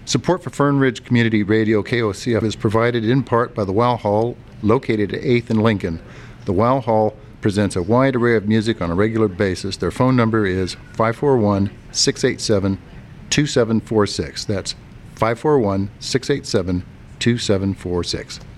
Support for Fern Ridge Community Radio KOCF is provided in part by the Wow Hall, located at 8th and Lincoln. The Wow Hall presents a wide array of music on a regular basis. Their phone number is 541-687-2746. That's 541-687-2746.